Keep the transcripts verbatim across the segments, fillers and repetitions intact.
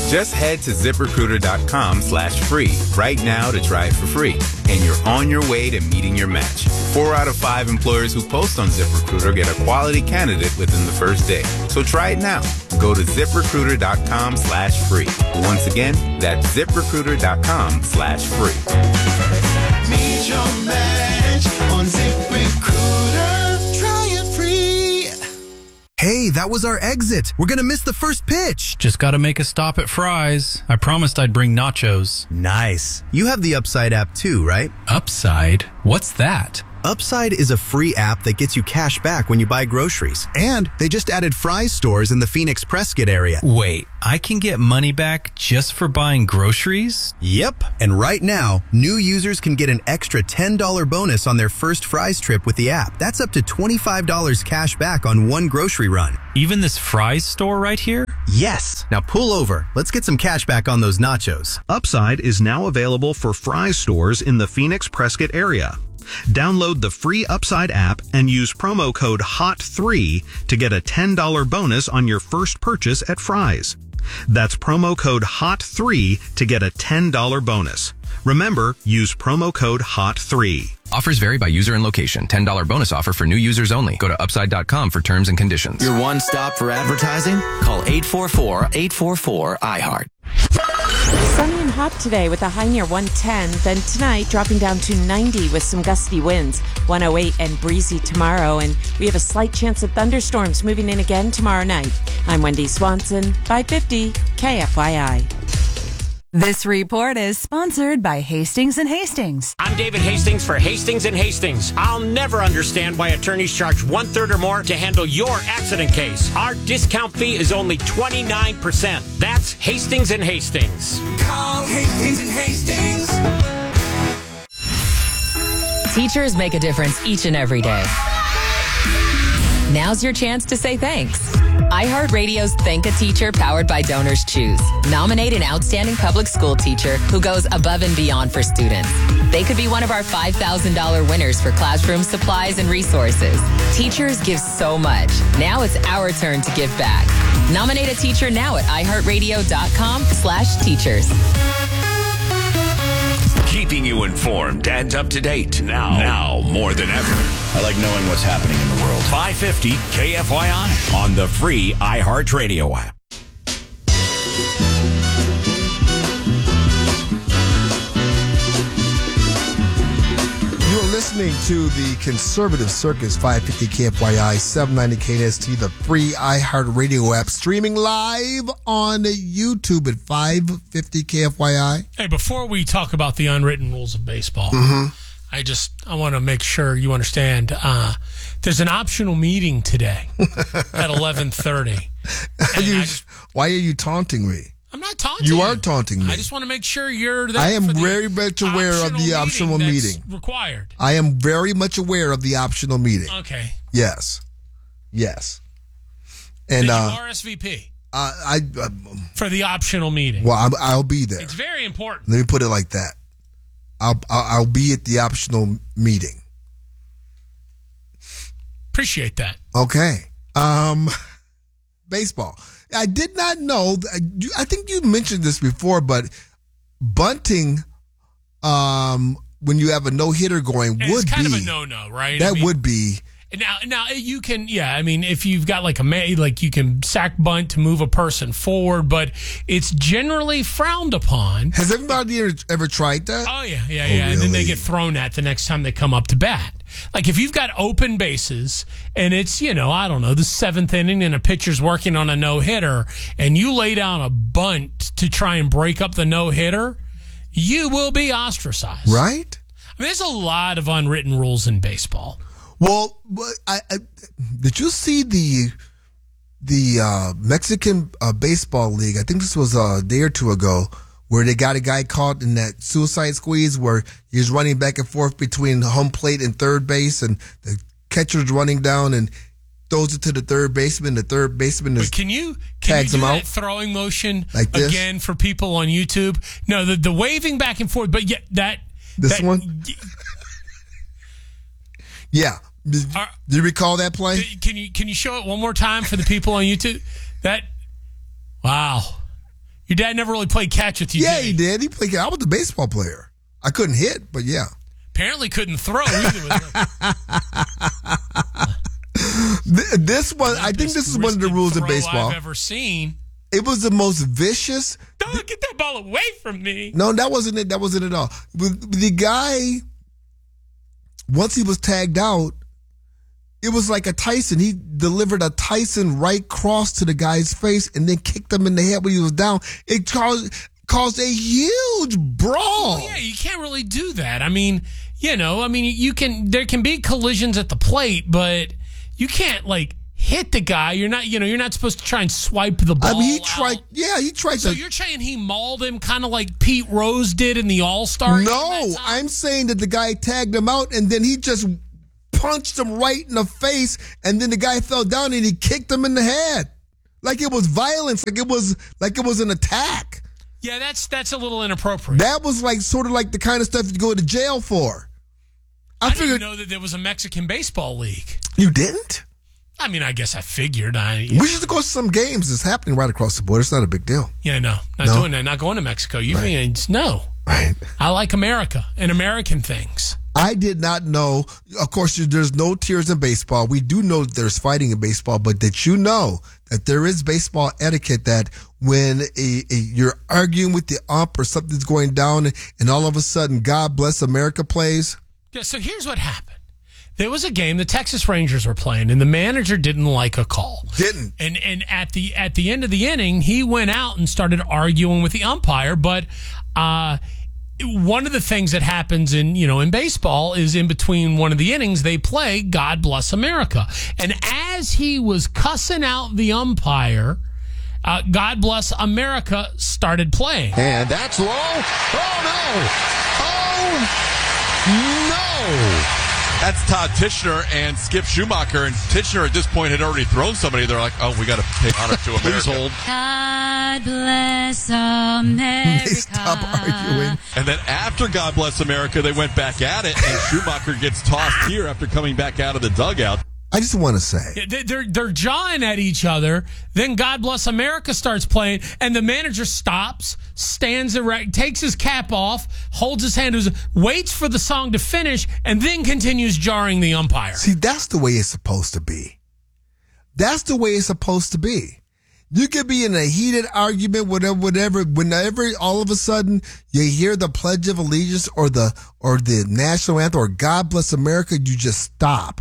Just head to ZipRecruiter.com slash free right now to try it for free. And you're on your way to meeting your match. Four out of five employers who post on ZipRecruiter get a quality candidate within the first day. So try it now. Go to ZipRecruiter.com slash free. Once again, that's ZipRecruiter.com slash free. Meet your match on ZipRecruiter. Try it free. Hey, that was our exit. We're going to miss the first pitch. Just got to make a stop at Fry's. I promised I'd bring nachos. Nice. You have the Upside app too, right? Upside? What's that? Upside is a free app that gets you cash back when you buy groceries. And they just added Fry's stores in the Phoenix Prescott area. Wait, I can get money back just for buying groceries? Yep. And right now, new users can get an extra ten dollars bonus on their first Fry's trip with the app. That's up to twenty-five dollars cash back on one grocery run. Even this Fry's store right here? Yes. Now pull over. Let's get some cash back on those nachos. Upside is now available for Fry's stores in the Phoenix Prescott area. Download the free Upside app and use promo code H O T three to get a ten dollars bonus on your first purchase at Fry's. That's promo code H O T three to get a ten dollars bonus. Remember, use promo code H O T three. Offers vary by user and location. ten dollars bonus offer for new users only. Go to upside dot com for terms and conditions. Your one stop for advertising? Call eight four four, eight four four, I heart. Sunny and hot today with a high near one ten. Then tonight, dropping down to ninety with some gusty winds. one oh eight and breezy tomorrow. And we have a slight chance of thunderstorms moving in again tomorrow night. I'm Wendy Swanson, five fifty K F Y I. This report is sponsored by Hastings and Hastings. I'm David Hastings for Hastings and Hastings. I'll never understand why attorneys charge one-third or more to handle your accident case. Our discount fee is only twenty-nine percent. That's Hastings and Hastings. Call Hastings and Hastings. Teachers make a difference each and every day. Now's your chance to say thanks. iHeartRadio's Thank a Teacher, powered by Donors Choose. Nominate an outstanding public school teacher who goes above and beyond for students. They could be one of our five thousand dollars winners for classroom supplies and resources. Teachers give so much. Now it's our turn to give back. Nominate a teacher now at iHeartRadio.com slash teachers. Keeping you informed and up to date now, now more than ever. I like knowing what's happening in the world. five fifty K F Y I on the free iHeartRadio app. You're listening to the Conservative Circus, five fifty K F Y I, seven ninety K N S T, the free iHeartRadio app, streaming live on YouTube at five fifty K F Y I. Hey, before we talk about the unwritten rules of baseball, mm-hmm. I just I want to make sure you understand. Uh, there's an optional meeting today at eleven thirty. You, why are you taunting me? I'm not taunting you. You are taunting me. I just want to make sure you're there. I am for the very much aware of the optional meeting. meeting. That's required. I am very much aware of the optional meeting. Okay. Yes. Yes. And Did you uh, R S V P? Uh, I uh, for the optional meeting. Well, I'm, I'll be there. It's very important. Let me put it like that. I'll I'll, I'll be at the optional meeting. Appreciate that. Okay. Um, baseball. I did not know. I think you mentioned this before, but bunting, um, when you have a no hitter going, And would it's kind be of a no-no, right? That I mean, would be. Now, now you can, yeah. I mean, if you've got like a like you can sack bunt to move a person forward, but it's generally frowned upon. Has everybody ever, ever tried that? Oh yeah, yeah, Oh, yeah. And then really? they get thrown at the next time they come up to bat. Like if you've got open bases and it's, you know, I don't know, the seventh inning and a pitcher's working on a no-hitter and you lay down a bunt to try and break up the no-hitter, you will be ostracized. Right? I mean, there's a lot of unwritten rules in baseball. Well, I, I, did you see the the uh, Mexican uh, baseball league? I think this was a day or two ago, where they got a guy caught in that suicide squeeze where he's running back and forth between home plate and third base, and the catcher's running down and throws it to the third baseman. The third baseman is but can you can tags you do him that out throwing motion like this? Again for people on YouTube? No, the the waving back and forth, but yet that this that, one. Yeah. Did, Are, do you recall that play? Can you can you show it one more time for the people on YouTube? That wow. Your dad never really played catch with you, Yeah, did he? he did. He played. I was a baseball player. I couldn't hit, but yeah. Apparently couldn't throw either. This one, I think this is one of the rules of baseball I've ever seen. It was the most vicious. Don't get that ball away from me. No, that wasn't it. That wasn't it at all. The guy, once he was tagged out, it was like a Tyson. He delivered a Tyson right cross to the guy's face and then kicked him in the head when he was down. It caused caused a huge brawl. Well, yeah, you can't really do that. I mean, you know, I mean, you can. There can be collisions at the plate, but you can't like hit the guy. You're not. You know, you're not supposed to try and swipe the ball. I mean, he tried. out. Yeah, he tried. So to, you're saying he mauled him, kind of like Pete Rose did in the All Star? No, I'm saying that the guy tagged him out and then he just punched him right in the face, and then the guy fell down and he kicked him in the head, like it was violence, like it was like it was an attack. Yeah, that's that's a little inappropriate. That was like sort of like the kind of stuff you go to jail for. I, I figured didn't know that there was a Mexican baseball league. You didn't? I mean, I guess I figured. I we should go to some games. It's happening right across the border. It's not a big deal. Yeah, no, not No? doing that. Not going to Mexico. You Right. mean no? Right. I like America and American things. I did not know. Of course, there's no tears in baseball. We do know that there's fighting in baseball, but did you know that there is baseball etiquette that when a, a, you're arguing with the ump or something's going down and all of a sudden God Bless America plays? Yeah, so here's what happened. There was a game the Texas Rangers were playing, and the manager didn't like a call. Didn't. And and at the at the end of the inning, he went out and started arguing with the umpire. But uh, one of the things that happens in you know in baseball is in between one of the innings they play God Bless America. And as he was cussing out the umpire, uh, God Bless America started playing. And that's low. Oh no! Oh no! That's Todd Tichenor and Skip Schumacher. And Tichenor at this point had already thrown somebody. They're like, oh, we got to pay honor to America. Please hold. God bless America. They stop arguing. And then after God Bless America, they went back at it, and Schumacher gets tossed here after coming back out of the dugout. I just want to say. Yeah, they- They're, they're jawing at each other. Then God Bless America starts playing, and the manager stops, stands erect, takes his cap off, holds his hand, waits for the song to finish, and then continues jarring the umpire. See, that's the way it's supposed to be. That's the way it's supposed to be. You could be in a heated argument, whatever, whatever. Whenever all of a sudden you hear the Pledge of Allegiance or the or the national anthem or God Bless America, you just stop.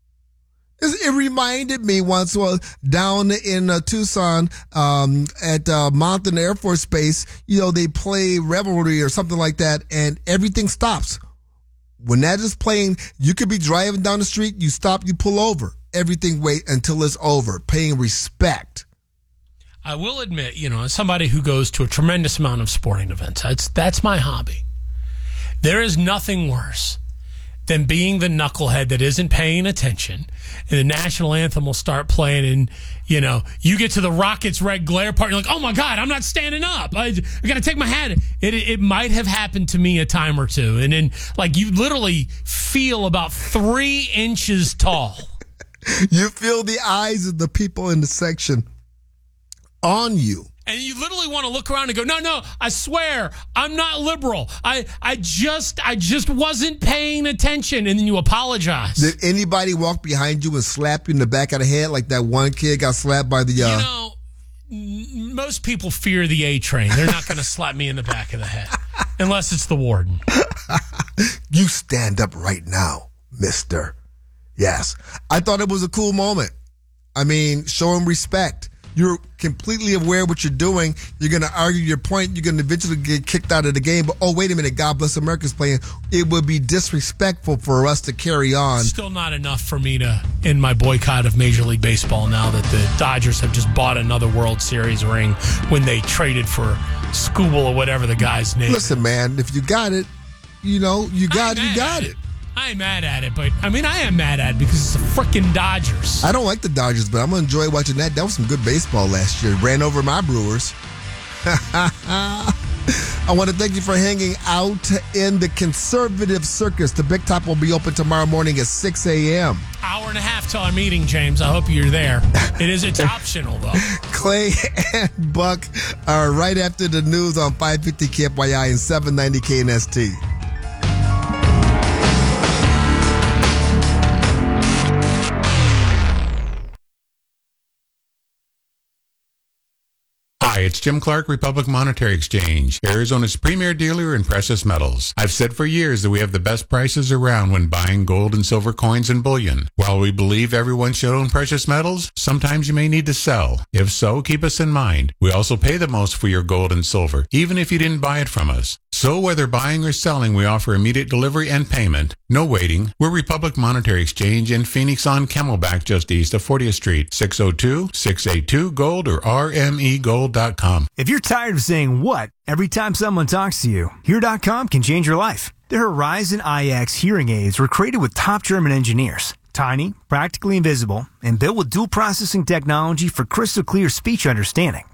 It reminded me once well, down in uh, Tucson um, at uh, Mountain Air Force Base, you know, they play Revelry or something like that, and everything stops. When that is playing, you could be driving down the street, you stop, you pull over. Everything wait until it's over, paying respect. I will admit, you know, as somebody who goes to a tremendous amount of sporting events, that's that's my hobby. There is nothing worse than being the knucklehead that isn't paying attention, and the national anthem will start playing, and you know you get to the Rockets red glare part, you're like, oh my god, I'm not standing up. I, I got to take my hat. It it might have happened to me a time or two, and then like you literally feel about three inches tall. You feel the eyes of the people in the section on you. And you literally want to look around and go, no, no, I swear, I'm not liberal. I, I just I just wasn't paying attention. And then you apologize. Did anybody walk behind you and slap you in the back of the head like that one kid got slapped by the... Uh... You know, n- most people fear the A train. They're not going to slap me in the back of the head. Unless it's the warden. You stand up right now, mister. Yes. I thought it was a cool moment. I mean, show him respect. You're completely aware of what you're doing. You're going to argue your point. You're going to eventually get kicked out of the game. But, oh, wait a minute, God Bless America's playing. It would be disrespectful for us to carry on. Still not enough for me to end my boycott of Major League Baseball now that the Dodgers have just bought another World Series ring when they traded for Skubal or whatever the guy's name. Listen, man, if you got it, you know, you got it, you got it. I'm mad at it, but I mean, I am mad at it because it's the freaking Dodgers. I don't like the Dodgers, but I'm going to enjoy watching that. That was some good baseball last year. Ran over my Brewers. I want to thank you for hanging out in the Conservative Circus. The Big Top will be open tomorrow morning at six a.m. Hour and a half till our meeting, James. I hope you're there. It is. It's optional, though. Clay and Buck are right after the news on five fifty K F Y I and seven ninety K N S T. Hi, it's Jim Clark, Republic Monetary Exchange, Arizona's premier dealer in precious metals. I've said for years that we have the best prices around when buying gold and silver coins and bullion. While we believe everyone should own precious metals, sometimes you may need to sell. If so, keep us in mind. We also pay the most for your gold and silver, even if you didn't buy it from us. So whether buying or selling, we offer immediate delivery and payment. No waiting. We're Republic Monetary Exchange in Phoenix on Camelback, just east of fortieth Street. six oh two, six eight two, GOLD or R M E gold dot com. If you're tired of saying what every time someone talks to you, Hear dot com can change your life. The Horizon I X hearing aids were created with top German engineers. Tiny, practically invisible, and built with dual processing technology for crystal clear speech understanding.